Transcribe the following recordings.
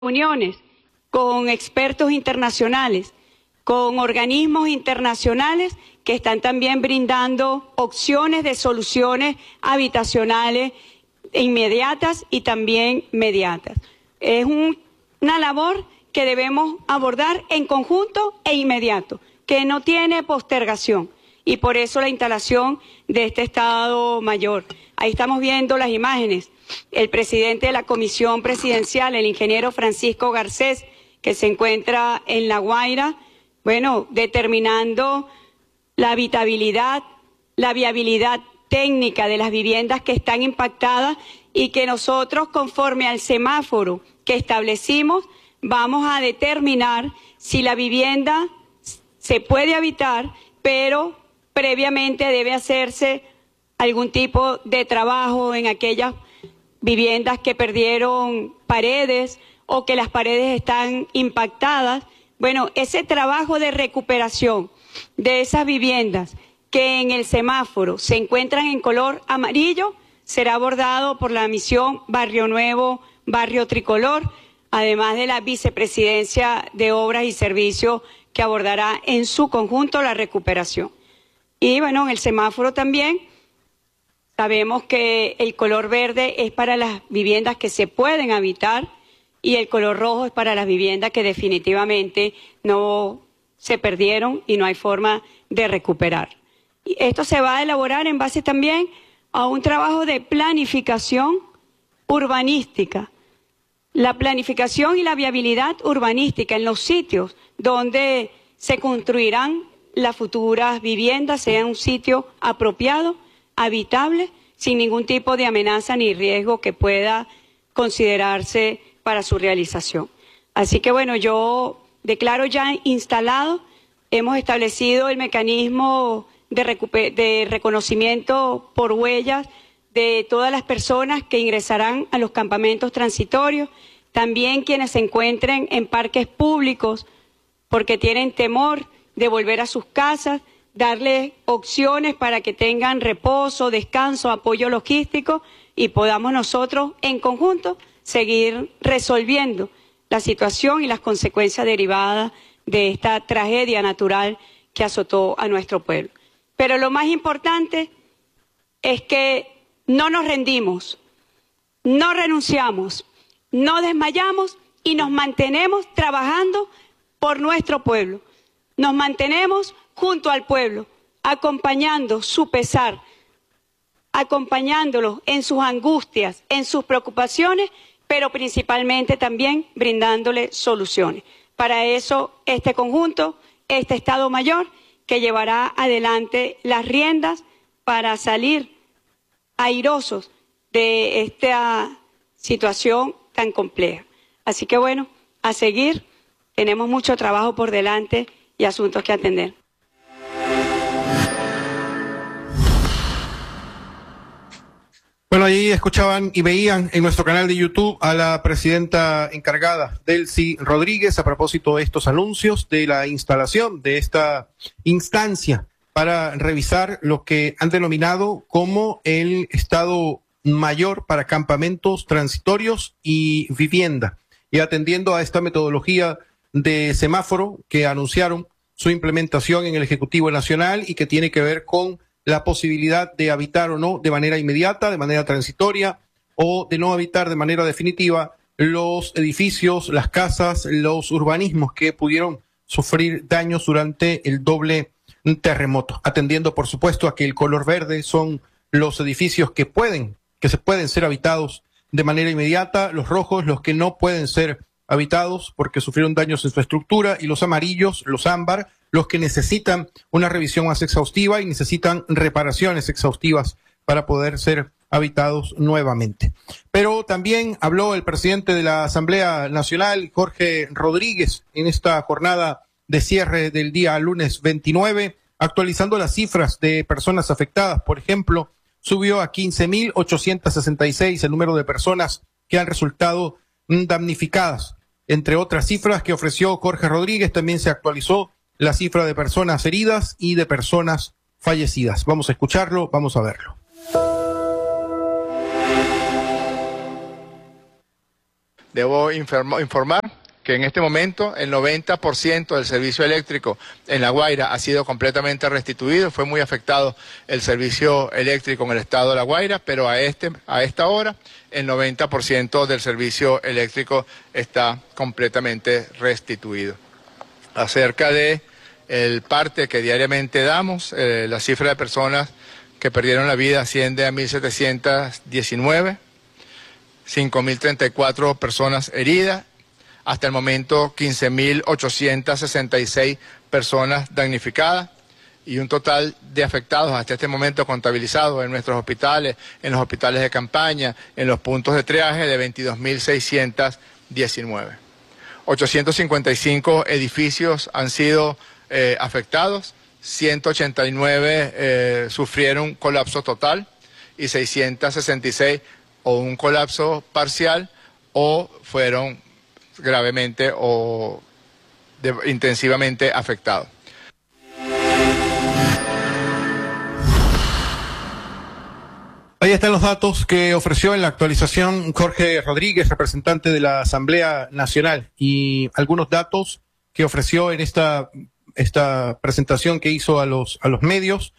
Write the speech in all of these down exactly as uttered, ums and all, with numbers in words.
reuniones con expertos internacionales, con organismos internacionales que están también brindando opciones de soluciones habitacionales inmediatas y también mediatas. Es un, una labor que debemos abordar en conjunto e inmediato, que no tiene postergación, y por eso la instalación de este Estado Mayor. Ahí estamos viendo las imágenes. El presidente de la Comisión Presidencial, el ingeniero Francisco Garcés, que se encuentra en La Guaira, bueno, determinando la habitabilidad, la viabilidad técnica de las viviendas que están impactadas y que nosotros, conforme al semáforo que establecimos, vamos a determinar si la vivienda se puede habitar, pero previamente debe hacerse algún tipo de trabajo en aquellas viviendas que perdieron paredes o que las paredes están impactadas. Bueno, ese trabajo de recuperación de esas viviendas que en el semáforo se encuentran en color amarillo será abordado por la misión Barrio Nuevo, Barrio Tricolor, además de la Vicepresidencia de Obras y Servicios, que abordará en su conjunto la recuperación. Y bueno, en el semáforo también sabemos que el color verde es para las viviendas que se pueden habitar y el color rojo es para las viviendas que definitivamente no se perdieron y no hay forma de recuperar. Y esto se va a elaborar en base también a un trabajo de planificación urbanística. La planificación y la viabilidad urbanística en los sitios donde se construirán las futuras viviendas, sea un sitio apropiado, habitable, sin ningún tipo de amenaza ni riesgo que pueda considerarse para su realización. Así que bueno, yo declaro ya instalado, hemos establecido el mecanismo de, de reconocimiento por huellas de todas las personas que ingresarán a los campamentos transitorios, también quienes se encuentren en parques públicos porque tienen temor de volver a sus casas, darles opciones para que tengan reposo, descanso, apoyo logístico y podamos nosotros en conjunto seguir resolviendo la situación y las consecuencias derivadas de esta tragedia natural que azotó a nuestro pueblo. Pero lo más importante es que no nos rendimos, no renunciamos, no desmayamos y nos mantenemos trabajando por nuestro pueblo. Nos mantenemos junto al pueblo, acompañando su pesar, acompañándolos en sus angustias, en sus preocupaciones, pero principalmente también brindándole soluciones. Para eso, este conjunto, este Estado Mayor, que llevará adelante las riendas para salir airosos de esta situación tan compleja. Así que bueno, a seguir, tenemos mucho trabajo por delante y asuntos que atender. Bueno, ahí escuchaban y veían en nuestro canal de YouTube a la presidenta encargada, Delcy Rodríguez, a propósito de estos anuncios de la instalación de esta instancia para revisar lo que han denominado como el Estado Mayor para campamentos transitorios y vivienda, y atendiendo a esta metodología de semáforo que anunciaron su implementación en el Ejecutivo Nacional y que tiene que ver con la posibilidad de habitar o no de manera inmediata, de manera transitoria, o de no habitar de manera definitiva los edificios, las casas, los urbanismos que pudieron sufrir daños durante el doble terremoto, atendiendo por supuesto a que el color verde son los edificios que pueden, que se pueden ser habitados de manera inmediata, los rojos los que no pueden ser habitados porque sufrieron daños en su estructura, y los amarillos, los ámbar, los que necesitan una revisión más exhaustiva y necesitan reparaciones exhaustivas para poder ser habitados nuevamente. Pero también habló el presidente de la Asamblea Nacional, Jorge Rodríguez, en esta jornada de cierre del día lunes veintinueve, actualizando las cifras de personas afectadas. Por ejemplo, subió a quince mil ochocientos sesenta y seis el número de personas que han resultado damnificadas. Entre otras cifras que ofreció Jorge Rodríguez, también se actualizó la cifra de personas heridas y de personas fallecidas. Vamos a escucharlo, vamos a verlo. Debo informar que en este momento el noventa por ciento del servicio eléctrico en La Guaira ha sido completamente restituido. Fue muy afectado el servicio eléctrico en el estado de La Guaira, pero a, este, a esta hora el noventa por ciento del servicio eléctrico está completamente restituido. Acerca de el parte que diariamente damos, eh, la cifra de personas que perdieron la vida asciende a mil setecientos diecinueve, cinco mil treinta y cuatro personas heridas. Hasta el momento quince mil ochocientas sesenta y seis personas damnificadas y un total de afectados hasta este momento contabilizados en nuestros hospitales, en los hospitales de campaña, en los puntos de triaje de veintidós mil seiscientos diecinueve. ochocientos cincuenta y cinco edificios han sido eh, afectados, ciento ochenta y nueve eh, sufrieron colapso total y seiscientos sesenta y seis o un colapso parcial o fueron gravemente o de, intensivamente afectado. Ahí están los datos que ofreció en la actualización Jorge Rodríguez, representante de la Asamblea Nacional, y algunos datos que ofreció en esta, esta presentación que hizo a los, a los medios.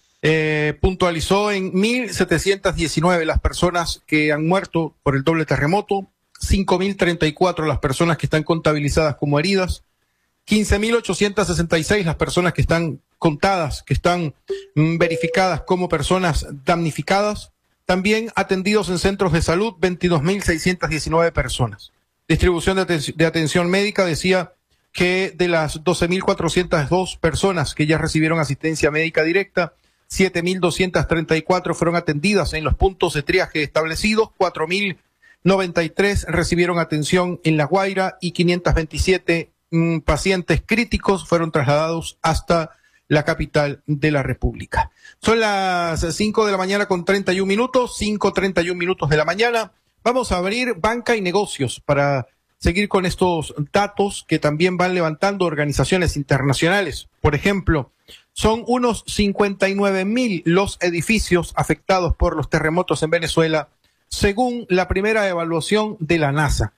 Eh, puntualizó en mil setecientos diecinueve las personas que han muerto por el doble terremoto, cinco mil treinta y cuatro las personas que están contabilizadas como heridas, quince mil ochocientos sesenta y seis las personas que están contadas, que están mm, verificadas como personas damnificadas, también atendidos en centros de salud veintidós mil seiscientos diecinueve personas. Distribución de, aten de atención médica decía que de las doce mil cuatrocientas dos personas que ya recibieron asistencia médica directa, siete mil doscientas treinta y cuatro fueron atendidas en los puntos de triaje establecidos, cuatro mil noventa y tres recibieron atención en La Guaira y quinientos veintisiete mm, pacientes críticos fueron trasladados hasta la capital de la República. Son las cinco de la mañana con treinta y un minutos, cinco treinta y un minutos de la mañana. Vamos a abrir banca y negocios para seguir con estos datos que también van levantando organizaciones internacionales. Por ejemplo, son unos cincuenta y nueve mil los edificios afectados por los terremotos en Venezuela, según la primera evaluación de la NASA,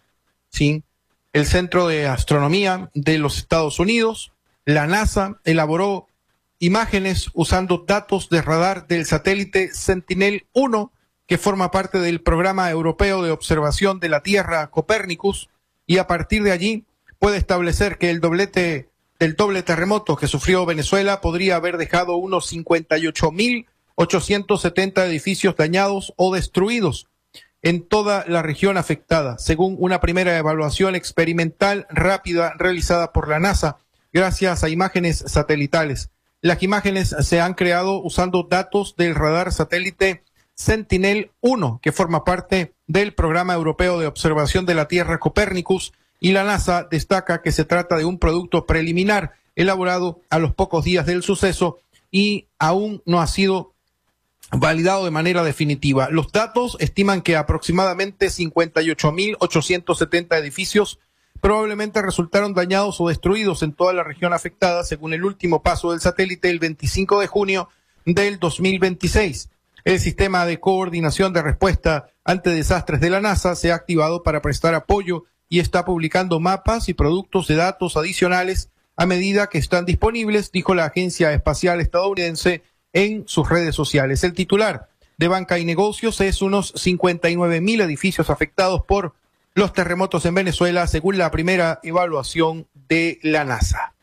¿sí? El Centro de Astronomía de los Estados Unidos, la NASA elaboró imágenes usando datos de radar del satélite Sentinel uno, que forma parte del Programa Europeo de Observación de la Tierra Copérnicus, y a partir de allí puede establecer que el doblete del doble terremoto que sufrió Venezuela podría haber dejado unos cincuenta y ocho mil ochocientos setenta edificios dañados o destruidos en toda la región afectada, según una primera evaluación experimental rápida realizada por la NASA, gracias a imágenes satelitales. Las imágenes se han creado usando datos del radar satélite Sentinel uno, que forma parte del Programa Europeo de Observación de la Tierra Copérnicus, y la NASA destaca que se trata de un producto preliminar elaborado a los pocos días del suceso y aún no ha sido validado de manera definitiva. Los datos estiman que aproximadamente cincuenta y ocho mil ochocientos setenta edificios probablemente resultaron dañados o destruidos en toda la región afectada, según el último paso del satélite el veinticinco de junio del dos mil veintiséis. El sistema de coordinación de respuesta ante desastres de la NASA se ha activado para prestar apoyo y está publicando mapas y productos de datos adicionales a medida que están disponibles, dijo la Agencia Espacial Estadounidense en sus redes sociales. El titular de Banca y Negocios es unos cincuenta y nueve mil edificios afectados por los terremotos en Venezuela, según la primera evaluación de la NASA.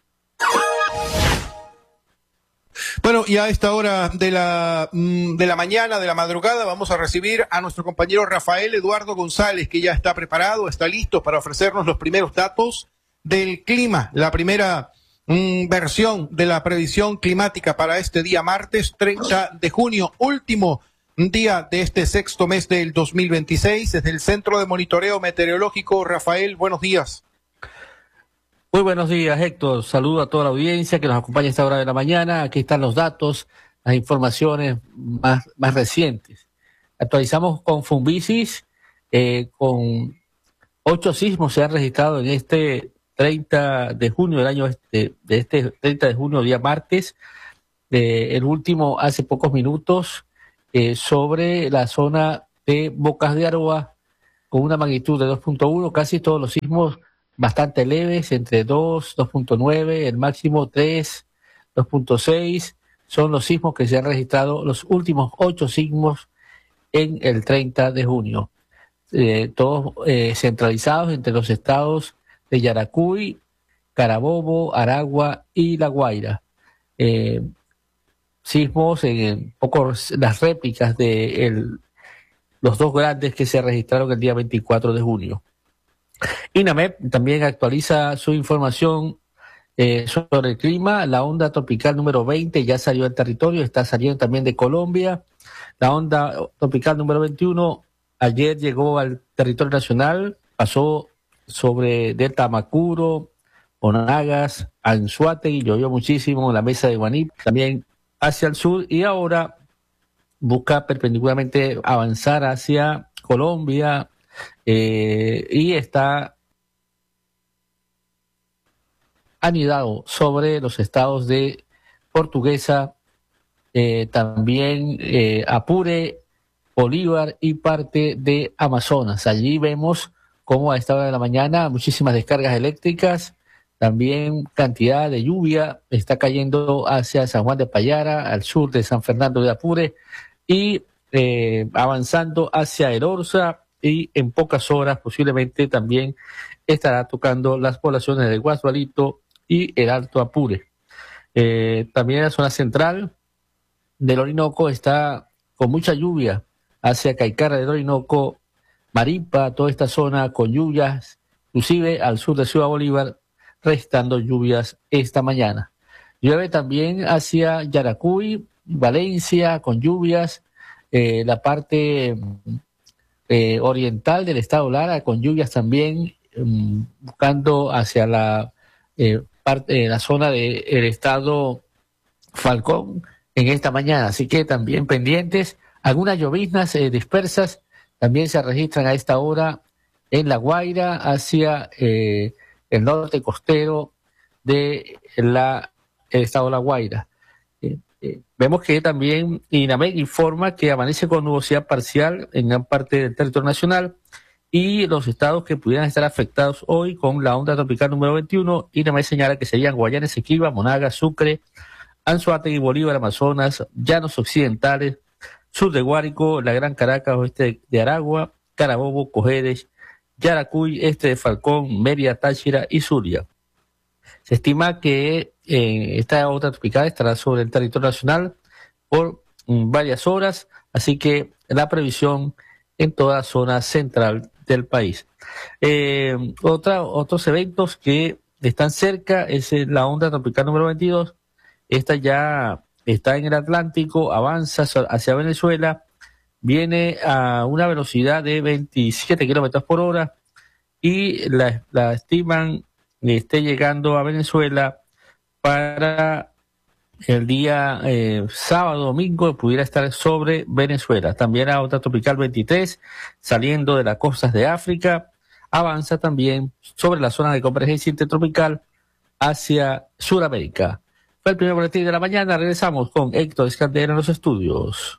Bueno, y a esta hora de la, de la mañana, de la madrugada, vamos a recibir a nuestro compañero Rafael Eduardo González, que ya está preparado, está listo para ofrecernos los primeros datos del clima, la primera mm, versión de la previsión climática para este día martes treinta de junio, último día de este sexto mes del dos mil veintiséis. Desde el Centro de Monitoreo Meteorológico, Rafael, buenos días. Muy buenos días, Héctor. Saludo a toda la audiencia que nos acompaña a esta hora de la mañana. Aquí están los datos, las informaciones más, más recientes. Actualizamos con Funvisis, eh, con ocho sismos se han registrado en este treinta de junio del año este, de este treinta de junio, día martes. Eh, el último hace pocos minutos eh, sobre la zona de Bocas de Aroa, con una magnitud de dos punto uno, casi todos los sismos bastante leves, entre dos, dos punto nueve, el máximo tres, dos punto seis, son los sismos que se han registrado, los últimos ocho sismos en el treinta de junio, eh, todos eh, centralizados entre los estados de Yaracuy, Carabobo, Aragua y La Guaira. Eh, sismos en, en poco las réplicas de el, los dos grandes que se registraron el día veinticuatro de junio. INAMED también actualiza su información eh, sobre el clima. La onda tropical número veinte ya salió del territorio, está saliendo también de Colombia. La onda tropical número veintiuno ayer llegó al territorio nacional, pasó sobre Delta Amacuro, Monagas, Anzoátegui, llovió muchísimo en la mesa de Guaní, también hacia el sur, y ahora busca perpendicularmente avanzar hacia Colombia, eh, y está anidado sobre los estados de Portuguesa, eh, también eh, Apure, Bolívar y parte de Amazonas. Allí vemos cómo a esta hora de la mañana muchísimas descargas eléctricas, también cantidad de lluvia está cayendo hacia San Juan de Payara, al sur de San Fernando de Apure, y eh, avanzando hacia El Orza, y en pocas horas posiblemente también estará tocando las poblaciones de Guasualito y el Alto Apure. Eh, también la zona central del Orinoco está con mucha lluvia hacia Caicara del Orinoco, Maripa, toda esta zona con lluvias, inclusive al sur de Ciudad Bolívar, restando lluvias esta mañana. Llueve también hacia Yaracuy, Valencia, con lluvias, eh, la parte eh, oriental del estado Lara, con lluvias también, um, buscando hacia la, eh, parte, eh, la zona del estado Falcón en esta mañana. Así que también pendientes, algunas lloviznas eh, dispersas también se registran a esta hora en La Guaira, hacia eh, el norte costero de la, el estado de La Guaira. Eh, eh, vemos que también INAMED informa que amanece con nubosidad parcial en gran parte del territorio nacional, y los estados que pudieran estar afectados hoy con la onda tropical número veintiuno, INAMED señala que serían Guayana Esequiba, Monagas, Sucre, Anzoátegui, Bolívar, Amazonas, Llanos Occidentales, sur de Guárico, la Gran Caracas, oeste de Aragua, Carabobo, Cojedes, Yaracuy, este de Falcón, Mérida, Táchira y Zulia. Se estima que eh, esta onda tropical estará sobre el territorio nacional por mm, varias horas, así que la previsión en toda la zona central del país. Eh, otra, otros eventos que están cerca es la onda tropical número veintidós. Esta ya está en el Atlántico, avanza hacia Venezuela, viene a una velocidad de veintisiete kilómetros por hora, y la, la estiman que esté llegando a Venezuela para el día eh, sábado, domingo, pudiera estar sobre Venezuela. También la onda tropical veintitrés, saliendo de las costas de África, avanza también sobre la zona de convergencia intertropical hacia Sudamérica. Fue el primer boletín de la mañana. Regresamos con Héctor Escandera en los estudios.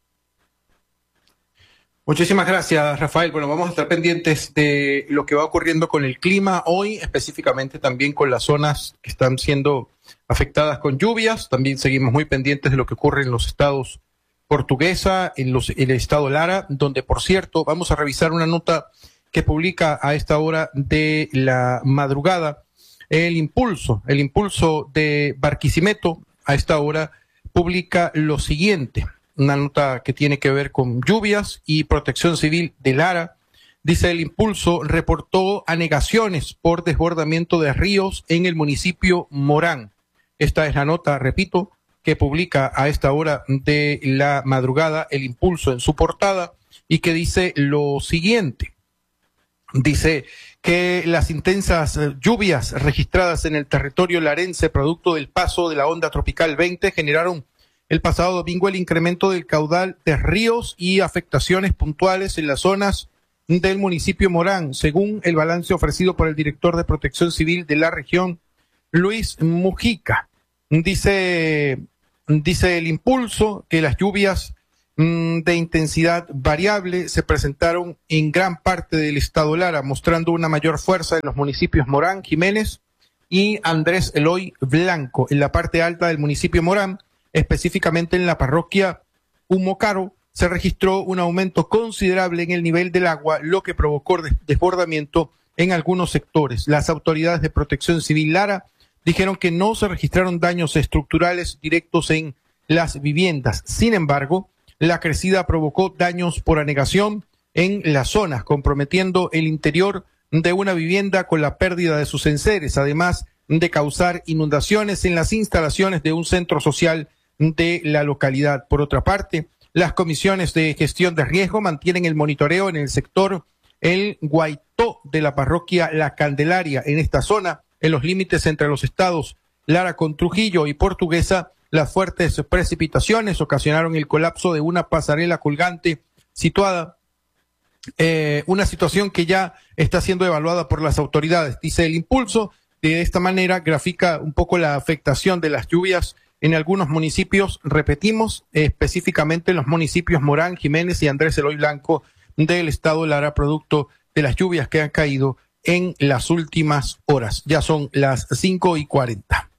Muchísimas gracias, Rafael. Bueno, vamos a estar pendientes de lo que va ocurriendo con el clima hoy, específicamente también con las zonas que están siendo afectadas con lluvias. También seguimos muy pendientes de lo que ocurre en los estados Portuguesa, en, los, en el estado Lara, donde, por cierto, vamos a revisar una nota que publica a esta hora de la madrugada el Impulso. El Impulso de Barquisimeto a esta hora publica lo siguiente. Una nota que tiene que ver con lluvias y protección civil de Lara. Dice: el Impulso reportó anegaciones por desbordamiento de ríos en el municipio Morán. Esta es la nota, repito, que publica a esta hora de la madrugada el Impulso en su portada, y que dice lo siguiente. Dice que las intensas lluvias registradas en el territorio larense producto del paso de la onda tropical veinte generaron el pasado domingo el incremento del caudal de ríos y afectaciones puntuales en las zonas del municipio Morán, según el balance ofrecido por el director de Protección Civil de la región, Luis Mujica. Dice, dice el Impulso que las lluvias mmm, de intensidad variable se presentaron en gran parte del estado Lara, mostrando una mayor fuerza en los municipios Morán, Jiménez y Andrés Eloy Blanco. En la parte alta del municipio Morán, específicamente en la parroquia Humocaro, se registró un aumento considerable en el nivel del agua, lo que provocó desbordamiento en algunos sectores. Las autoridades de Protección Civil Lara dijeron que no se registraron daños estructurales directos en las viviendas. Sin embargo, la crecida provocó daños por anegación en las zonas, comprometiendo el interior de una vivienda con la pérdida de sus enseres, además de causar inundaciones en las instalaciones de un centro social de la localidad. Por otra parte, las comisiones de gestión de riesgo mantienen el monitoreo en el sector El Guaitó de la parroquia La Candelaria. En esta zona, en los límites entre los estados Lara con Trujillo y Portuguesa, las fuertes precipitaciones ocasionaron el colapso de una pasarela colgante situada, eh, una situación que ya está siendo evaluada por las autoridades. Dice El Impulso, de esta manera grafica un poco la afectación de las lluvias en algunos municipios, repetimos, eh, específicamente en los municipios Morán, Jiménez y Andrés Eloy Blanco del estado Lara, producto de las lluvias que han caído en las últimas horas. Ya son las cinco y cuarenta.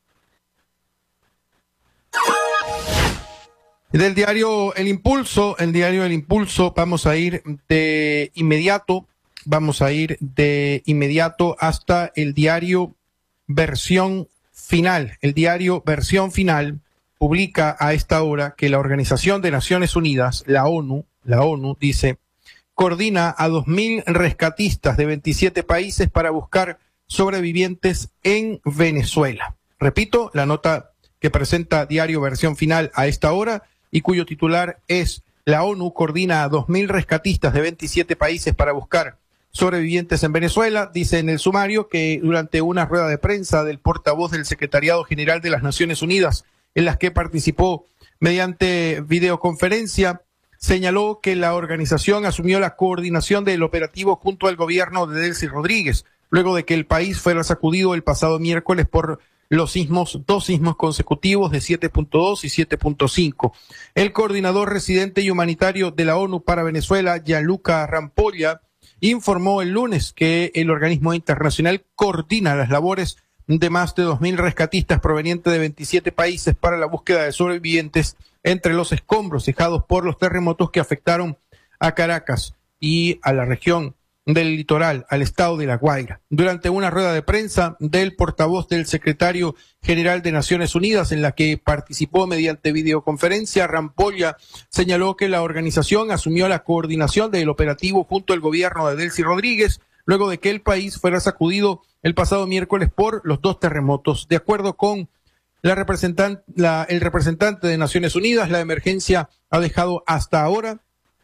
Del diario El Impulso, el diario El Impulso, vamos a ir de inmediato, vamos a ir de inmediato hasta el diario Versión Final. El diario Versión Final publica a esta hora que la Organización de Naciones Unidas, la ONU, la ONU dice, coordina a dos mil rescatistas de veintisiete países para buscar sobrevivientes en Venezuela. Repito, la nota que presenta Diario Versión Final a esta hora y cuyo titular es: la ONU coordina a dos mil rescatistas de veintisiete países para buscar sobrevivientes en Venezuela. Dice en el sumario que durante una rueda de prensa del portavoz del Secretariado General de las Naciones Unidas, en las que participó mediante videoconferencia, señaló que la organización asumió la coordinación del operativo junto al gobierno de Delcy Rodríguez, luego de que el país fuera sacudido el pasado miércoles por los sismos, dos sismos consecutivos de siete punto dos y siete punto cinco. El coordinador residente y humanitario de la ONU para Venezuela, Gianluca Rampolla, informó el lunes que el organismo internacional coordina las labores de más de dos mil rescatistas provenientes de veintisiete países para la búsqueda de sobrevivientes entre los escombros dejados por los terremotos que afectaron a Caracas y a la región del litoral, al estado de La Guaira. Durante una rueda de prensa del portavoz del secretario general de Naciones Unidas, en la que participó mediante videoconferencia, Rampolla señaló que la organización asumió la coordinación del operativo junto al gobierno de Delcy Rodríguez, luego de que el país fuera sacudido el pasado miércoles por los dos terremotos. De acuerdo con la representante, la, el representante de Naciones Unidas, la emergencia ha dejado hasta ahora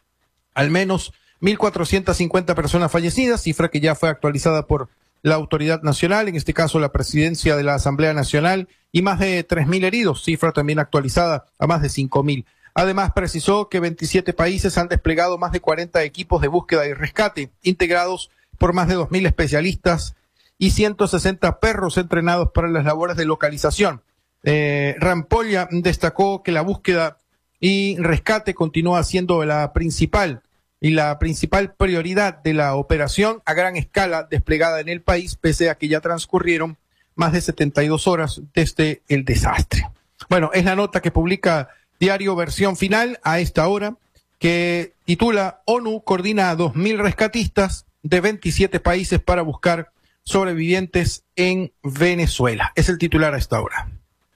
al menos mil cuatrocientas cincuenta personas fallecidas, cifra que ya fue actualizada por la autoridad nacional, en este caso la presidencia de la Asamblea Nacional, y más de tres mil heridos, cifra también actualizada a más de cinco mil. Además, precisó que veintisiete países han desplegado más de cuarenta equipos de búsqueda y rescate, integrados por más de dos mil especialistas y ciento sesenta perros entrenados para las labores de localización. Eh, Rampolla destacó que la búsqueda y rescate continúa siendo la principal y la principal prioridad de la operación a gran escala desplegada en el país, pese a que ya transcurrieron más de setenta y dos horas desde el desastre. Bueno, es la nota que publica Diario Versión Final a esta hora, que titula: ONU coordina a dos mil rescatistas de veintisiete países para buscar sobrevivientes en Venezuela. Es el titular a esta hora.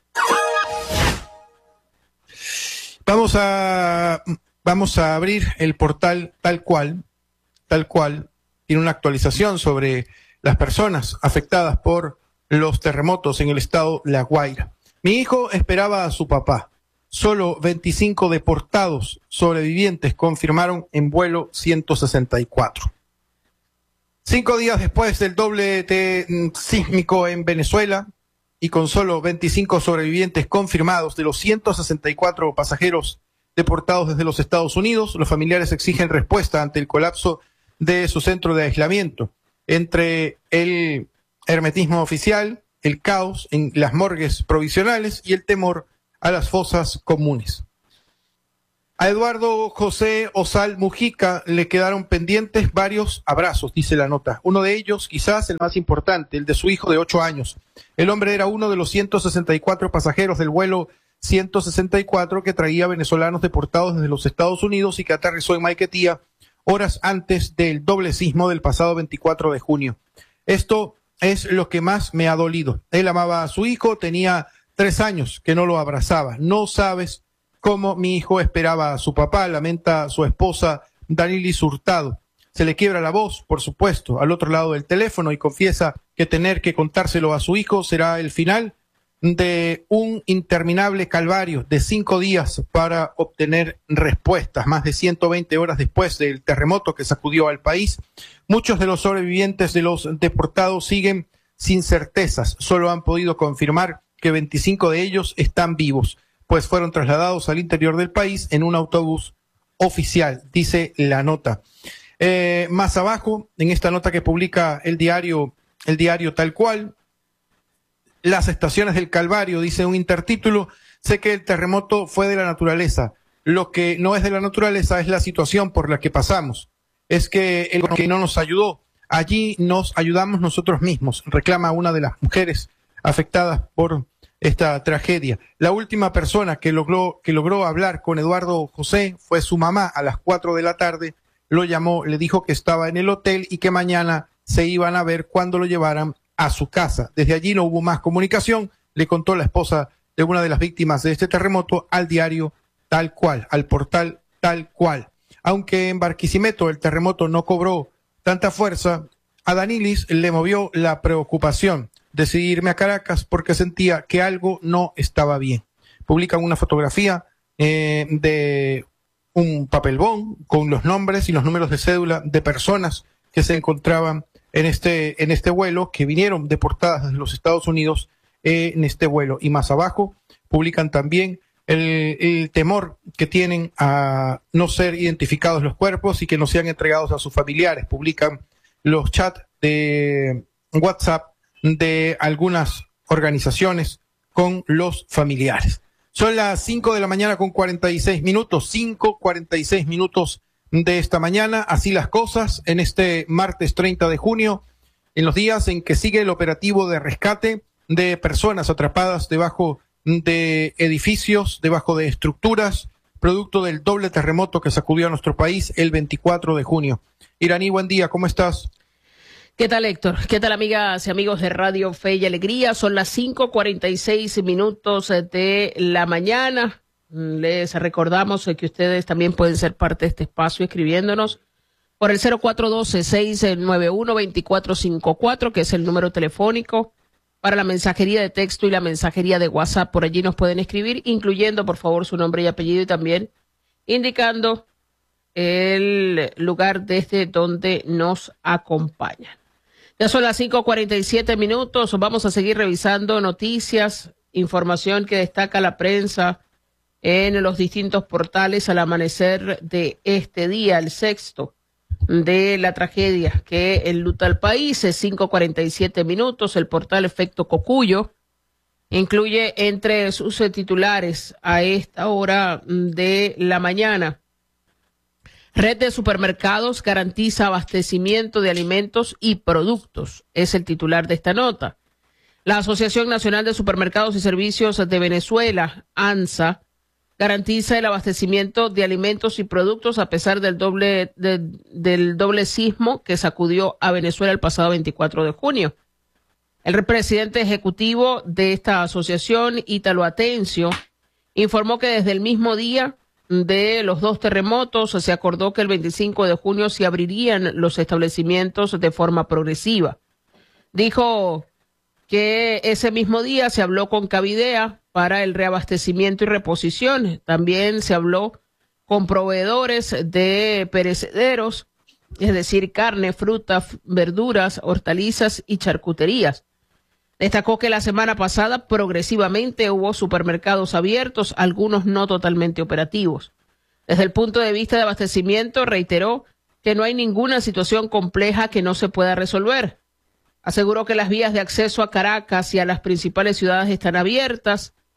Vamos a... Vamos a abrir el portal tal cual, tal cual, tiene una actualización sobre las personas afectadas por los terremotos en el estado La Guaira. Mi hijo esperaba a su papá. Solo veinticinco deportados sobrevivientes confirmaron en vuelo ciento sesenta y cuatro. Cinco días después del doblete sísmico en Venezuela y con solo veinticinco sobrevivientes confirmados de los ciento sesenta y cuatro pasajeros deportados desde los Estados Unidos, los familiares exigen respuesta ante el colapso de su centro de aislamiento. Entre el hermetismo oficial, el caos en las morgues provisionales y el temor a las fosas comunes. A Eduardo José Osal Mujica le quedaron pendientes varios abrazos, dice la nota. Uno de ellos, quizás el más importante, el de su hijo de ocho años. El hombre era uno de los ciento sesenta y cuatro pasajeros del vuelo ciento sesenta y cuatro que traía venezolanos deportados desde los Estados Unidos y que aterrizó en Maiquetía horas antes del doble sismo del pasado veinticuatro de junio. Esto es lo que más me ha dolido. Él amaba a su hijo, tenía tres años que no lo abrazaba. No sabes cómo mi hijo esperaba a su papá, lamenta su esposa Danilis Hurtado. Se le quiebra la voz, por supuesto, al otro lado del teléfono y confiesa que tener que contárselo a su hijo será el final de un interminable calvario de cinco días para obtener respuestas, más de ciento veinte horas después del terremoto que sacudió al país. Muchos de los sobrevivientes de los deportados siguen sin certezas, solo han podido confirmar que veinticinco de ellos están vivos, pues fueron trasladados al interior del país en un autobús oficial, dice la nota. Eh, más abajo, en esta nota que publica el diario, el diario Tal Cual, las estaciones del Calvario, dice un intertítulo, sé que el terremoto fue de la naturaleza, lo que no es de la naturaleza es la situación por la que pasamos, es que el que no nos ayudó, allí nos ayudamos nosotros mismos, reclama una de las mujeres afectadas por esta tragedia. La última persona que logró, que logró hablar con Eduardo José fue su mamá a las cuatro de la tarde, lo llamó, le dijo que estaba en el hotel y que mañana se iban a ver cuando lo llevaran a su casa. Desde allí no hubo más comunicación, le contó la esposa de una de las víctimas de este terremoto al diario Tal Cual, al portal Tal Cual. Aunque en Barquisimeto el terremoto no cobró tanta fuerza, a Danilis le movió la preocupación. Decidí irme a Caracas porque sentía que algo no estaba bien. Publican una fotografía eh, de un papel bond con los nombres y los números de cédula de personas que se encontraban en este, en este vuelo, que vinieron deportadas desde los Estados Unidos eh, en este vuelo. Y más abajo publican también el, el temor que tienen a no ser identificados los cuerpos y que no sean entregados a sus familiares. Publican los chats de WhatsApp de algunas organizaciones con los familiares. Son las cinco de la mañana con cuarenta y seis minutos, cinco cuarenta y seis minutos de esta mañana. Así las cosas en este martes treinta de junio, en los días en que sigue el operativo de rescate de personas atrapadas debajo de edificios, debajo de estructuras, producto del doble terremoto que sacudió a nuestro país el veinticuatro de junio. Iraní, buen día, ¿cómo estás? ¿Qué tal, Héctor? ¿Qué tal, amigas y amigos de Radio Fe y Alegría? Son las cinco cuarenta y seis minutos de la mañana. Les recordamos que ustedes también pueden ser parte de este espacio escribiéndonos por el cero cuatro uno dos, seis nueve uno, dos cuatro cinco cuatro, que es el número telefónico para la mensajería de texto y la mensajería de WhatsApp. Por allí nos pueden escribir, incluyendo, por favor, su nombre y apellido y también indicando el lugar desde donde nos acompañan. Ya son las cinco cuarenta y siete minutos. Vamos a seguir revisando noticias, información que destaca la prensa en los distintos portales al amanecer de este día, el sexto de la tragedia que enluta al país. Es cinco cuarenta y siete minutos. El portal Efecto Cocuyo incluye entre sus titulares a esta hora de la mañana: Red de supermercados garantiza abastecimiento de alimentos y productos. Es el titular de esta nota. La Asociación Nacional de Supermercados y Servicios de Venezuela, ANSA, garantiza el abastecimiento de alimentos y productos a pesar del doble, de, del doble sismo que sacudió a Venezuela el pasado veinticuatro de junio. El presidente ejecutivo de esta asociación, Ítalo Atencio, informó que desde el mismo día de los dos terremotos se acordó que el veinticinco de junio se abrirían los establecimientos de forma progresiva. Dijo que ese mismo día se habló con Cavidea para el reabastecimiento y reposición. También se habló con proveedores de perecederos, es decir, carne, fruta, verduras, hortalizas y charcuterías. Destacó que la semana pasada progresivamente hubo supermercados abiertos, algunos no totalmente operativos. Desde el punto de vista de abastecimiento, reiteró que no hay ninguna situación compleja que no se pueda resolver. Aseguró que las vías de acceso a Caracas y a las principales ciudades están abiertas.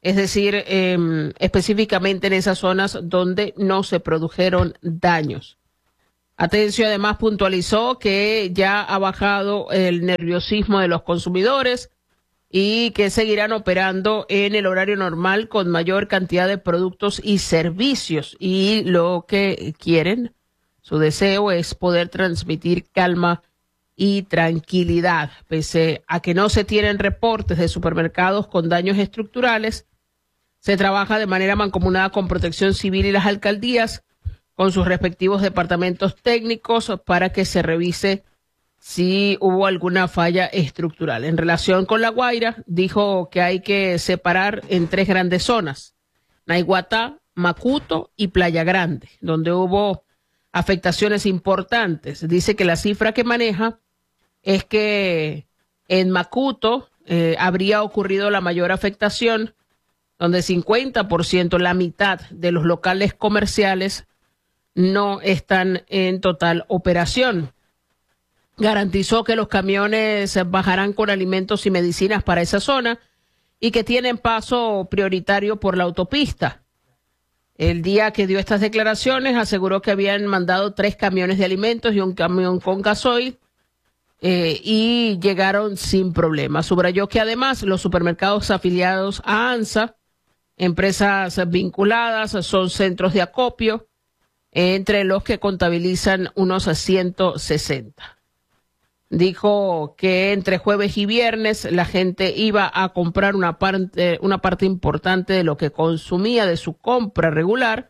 es decir, eh, específicamente en esas zonas donde no se produjeron daños. Atencio además puntualizó que ya ha bajado el nerviosismo de los consumidores y que seguirán operando en el horario normal con mayor cantidad de productos y servicios. Y lo que quieren, su deseo es poder transmitir calma y tranquilidad. Pese a que no se tienen reportes de supermercados con daños estructurales, se trabaja de manera mancomunada con Protección Civil y las alcaldías, con sus respectivos departamentos técnicos, para que se revise si hubo alguna falla estructural. En relación con La Guaira, dijo que hay que separar en tres grandes zonas: Naiguatá, Macuto y Playa Grande, donde hubo afectaciones importantes. Dice que la cifra que maneja es que en Macuto eh, habría ocurrido la mayor afectación, donde cincuenta por ciento, la mitad de los locales comerciales no están en total operación. Garantizó que los camiones bajarán con alimentos y medicinas para esa zona y que tienen paso prioritario por la autopista. El día que dio estas declaraciones aseguró que habían mandado tres camiones de alimentos y un camión con gasoil eh, y llegaron sin problema. Subrayó que además los supermercados afiliados a ANSA, empresas vinculadas, son centros de acopio, entre los que contabilizan unos ciento sesenta. Dijo que entre jueves y viernes la gente iba a comprar una parte, una parte importante de lo que consumía de su compra regular,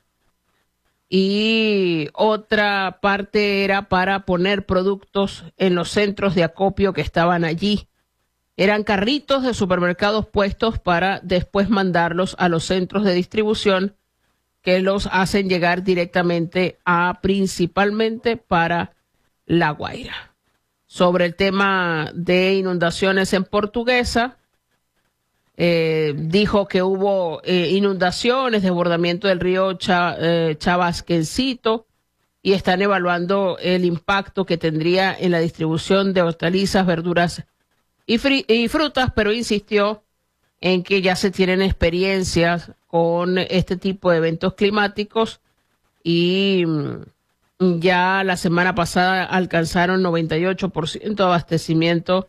y otra parte era para poner productos en los centros de acopio que estaban allí. Eran carritos de supermercados puestos para después mandarlos a los centros de distribución, que los hacen llegar directamente a, principalmente para La Guaira. Sobre el tema de inundaciones en Portuguesa, eh, dijo que hubo eh, inundaciones, desbordamiento del río Cha, eh, Chavasquencito, y están evaluando el impacto que tendría en la distribución de hortalizas, verduras y, fri- y frutas, pero insistió en que ya se tienen experiencias con este tipo de eventos climáticos y ya la semana pasada alcanzaron noventa y ocho por ciento de abastecimiento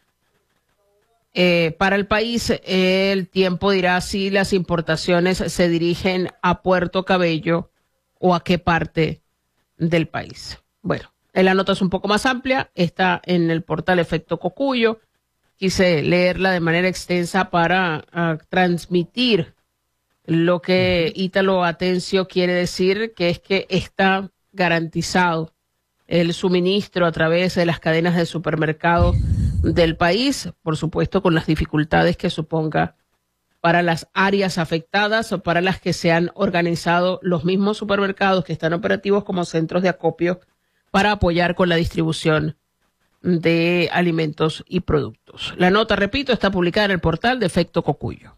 eh, para el país. El tiempo dirá si las importaciones se dirigen a Puerto Cabello o a qué parte del país. Bueno, la nota es un poco más amplia, está en el portal Efecto Cocuyo. Quise leerla de manera extensa para uh, transmitir lo que Ítalo Atencio quiere decir, que es que está garantizado el suministro a través de las cadenas de supermercados del país, por supuesto con las dificultades que suponga para las áreas afectadas o para las que se han organizado los mismos supermercados que están operativos como centros de acopio para apoyar con la distribución de alimentos y productos. La nota, repito, está publicada en el portal de Efecto Cocuyo.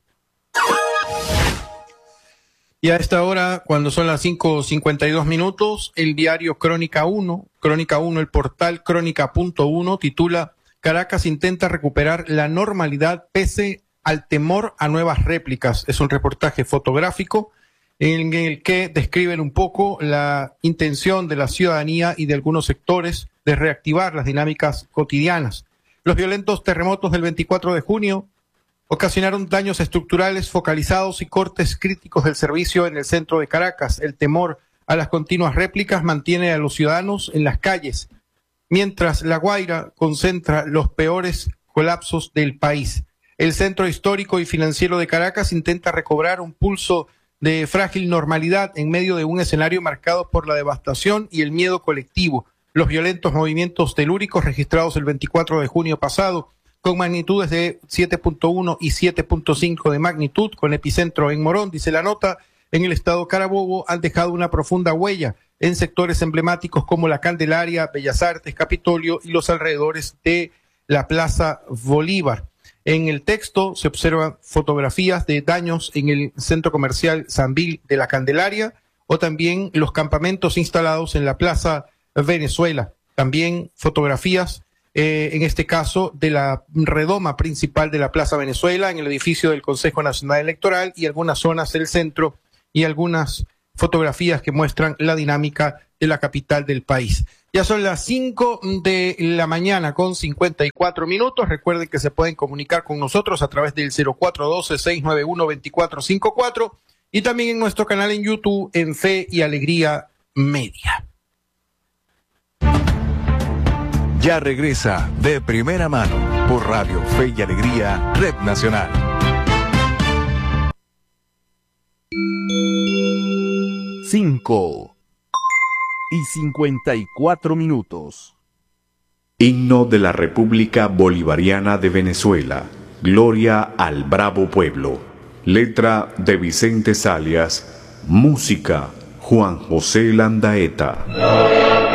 Y a esta hora, cuando son las cinco cincuenta y dos minutos, el diario Crónica uno, Crónica uno, el portal crónica punto uno, titula: Caracas intenta recuperar la normalidad pese al temor a nuevas réplicas. Es un reportaje fotográfico en el que describen un poco la intención de la ciudadanía y de algunos sectores de reactivar las dinámicas cotidianas. Los violentos terremotos del veinticuatro de junio ocasionaron daños estructurales focalizados y cortes críticos del servicio en el centro de Caracas. El temor a las continuas réplicas mantiene a los ciudadanos en las calles, mientras La Guaira concentra los peores colapsos del país. El centro histórico y financiero de Caracas intenta recobrar un pulso de frágil normalidad en medio de un escenario marcado por la devastación y el miedo colectivo. Los violentos movimientos telúricos registrados el veinticuatro de junio pasado, con magnitudes de siete punto uno y siete punto cinco de magnitud, con epicentro en Morón, dice la nota, en el estado Carabobo, han dejado una profunda huella en sectores emblemáticos como la Candelaria, Bellas Artes, Capitolio y los alrededores de la Plaza Bolívar. En el texto se observan fotografías de daños en el centro comercial Sambil de la Candelaria o también los campamentos instalados en la Plaza Venezuela. También fotografías eh, en este caso de la redoma principal de la Plaza Venezuela, en el edificio del Consejo Nacional Electoral y algunas zonas del centro y algunas fotografías que muestran la dinámica de la capital del país. Ya son las cinco de la mañana con cincuenta y cuatro minutos. Recuerden que se pueden comunicar con nosotros a través del cero cuatro uno dos, seis nueve uno, dos cuatro cinco cuatro y también en nuestro canal en YouTube en Fe y Alegría Media. Ya regresa De Primera Mano por Radio Fe y Alegría, Red Nacional. Cinco y cincuenta y cuatro minutos. Himno de la República Bolivariana de Venezuela. Gloria al bravo pueblo. Letra de Vicente Salias. Música Juan José Landaeta.